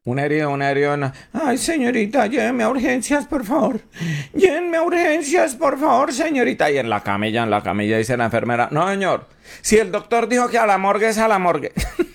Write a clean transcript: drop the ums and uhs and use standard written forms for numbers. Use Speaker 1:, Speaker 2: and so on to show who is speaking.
Speaker 1: Un herido. Ay, señorita, lléveme a urgencias, por favor. Llévenme a urgencias, por favor, señorita. Y en la camilla dice la enfermera, no, señor. Si el doctor dijo que a la morgue es a la morgue.